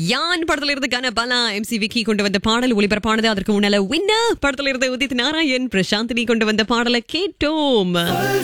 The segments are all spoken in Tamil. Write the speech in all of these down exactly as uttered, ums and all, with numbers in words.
யான் படத்துல இருந்து கனபாலா எம்சி விக்கி கொண்டு வந்த பாடல் ஒளிபரப்பானது. அதற்கு முன்னால வின்னர் படத்துல இருந்து உதித் நாராயண் பிரசாந்தினி கொண்டு வந்த பாடலை கேட்டோம்.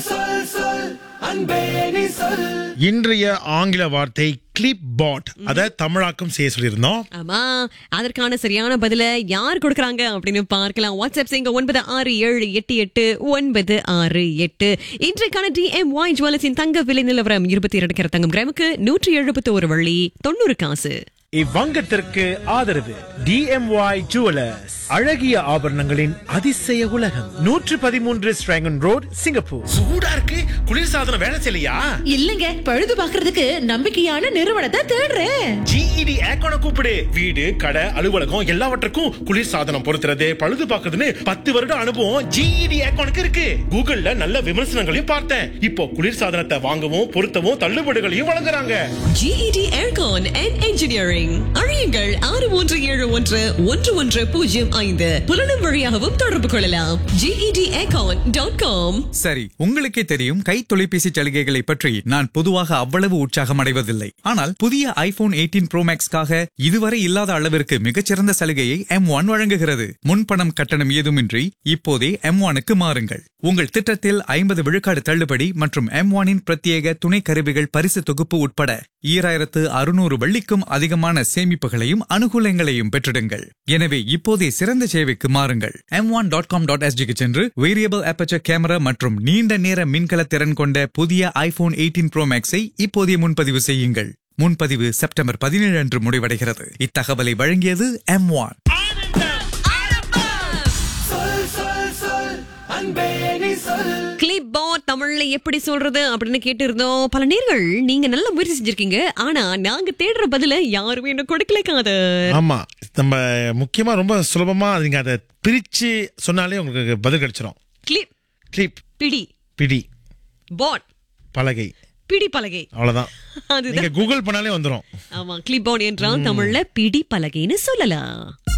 இன்றைய ஆங்கில வார்த்தை கிளிப் பாட். அத தமிழாக்கம் செய்ய சொல்லியிருந்தோம். ஆமா, அதற்கான சரியான பதில யார் கொடுக்கறாங்க அப்படின்னு பார்க்கலாம். வாட்ஸ்அப் செய்யுங்க ஒன்பது ஆறு ஏழு எட்டு எட்டு ஒன்பது ஆறு எட்டு. இன்றைக்கான டிஎம்ஒய் ஜுவல்லர்ஸின் தங்க விலை நிலவரம் இருபத்தி இரண்டு கேரட் தங்கம் கிராமுக்கு நூற்றி எழுபத்தி ஒரு வள்ளி தொண்ணூறு காசு. இவ்வங்கத்திற்கு ஆதரவு டிஎம்ஒய் ஜுவல்லர்ஸ், அழகிய ஆபரணங்களின் அதிசய உலகம், நூற்று பதிமூன்று ஸ்ட்ராங்கன் ரோட், சிங்கப்பூர். சூடா இருக்கு, குளிர்சாதனம் வேலை செய்யலையா? இல்லங்க, பழுது பாக்குறதுக்கு நம்பிக்கையான நிறுவனத்தை தேடுறேன். ஜிஇடி ஏக்கோன கூப்பிடு. வீடு, கடை, அலுவலகம் எல்லாவற்றுக்கும் குளிர்சாதனம் பொருத்துறது, பழுது பாக்குறதுன்னு பத்து வருட அனுபவம் ஜிஇடி ஏக்கோனுக்கு இருக்கு. கூகுள்ல நல்ல விமர்சனங்களையும் பார்த்தேன். இப்போ குளிர்சாதனத்தை வாங்கவும் பொருத்தவும் தள்ளுபடிகளையும் வழங்குறாங்க. GET aircon and engineering. அழியுங்கள் ஆறு மூன்று ஏழு ஒன்று ஒன்று ஒன்று பூஜ்ஜியம் ஐந்து. புலனும் வழியாகவும் தொடர்பு கொள்ளலாம். GET aircon dot com. சரி, உங்களுக்கே தெரியும், கை தொலைபேசி சலுகைகளை பற்றி நான் பொதுவாக அவ்வளவு உற்சாகம் அடைவதில்லை. ஆனால் புதிய ஐபோன் எயிட்டீன் ப்ரோ மேக்ஸ்க்காக இதுவரை இல்லாத அளவிற்கு மிகச்சிறந்த சலுகையை எம் ஒன் வழங்குகிறது. முன்பணம் கட்டணம் ஏதுமின்றி இப்போதே எம் ஒனுக்கு மாறுங்கள். உங்கள் திட்டத்தில் ஐம்பது விழுக்காடு தள்ளுபடி மற்றும் எம் ஒனின் பிரத்யேக துணை கருவிகள் பரிசு தொகுப்பு உட்பட ஈராயிரத்து அறுநூறு வள்ளிக்கும் அதிகமான சேமிப்புகளையும் அனுகூலங்களையும் பெற்றிடுங்கள். எனவே இப்போதே சிறந்த சேவைக்கு மாறுங்கள். M one dot com dot எஸ்ஜிக்கு சென்று வேரியபிள் அப்பேச்சர் கேமரா மற்றும் நீண்ட நேர மின்கல திறன் கொண்ட புதிய ஐபோன் எயிட்டீன் ப்ரோ மேக்ஸை இப்போதே முன்பதிவு செய்யுங்கள். முன்பதிவு செப்டம்பர் பதினேழு அன்று முடிவடைகிறது. இத்தகவலை வழங்கியது எம் ஒன். கிளிப் பாட் தமிழ்ல எப்படி சொல்றது அப்படின்னு கேட்டு இருந்தோம். பல நேர்கள் நீங்க நல்ல முயற்சி செஞ்சிருக்கீங்க. ஆனா நாங்க தேடுற பதில யாருமே இன்னும் கொடுக்கல காது. ஆமா, நம்ம முக்கியமா ரொம்ப சுலபமா நீங்க அதை பிரிச்சு சொன்னாலே உங்களுக்கு பதில் கிடைச்சிடும். கிளிப் கிளிப், பிடி, பிடி, பாட் பலகை, பிடி பலகை, அவ்வளவுதான். அதுதான். நீங்க கூகுள் பண்ணாலே வந்துரும். ஆமா, கிளிப் பாட் என்றால் தமிழ்ல பிடி பலகைன்னு சொல்லலாம்.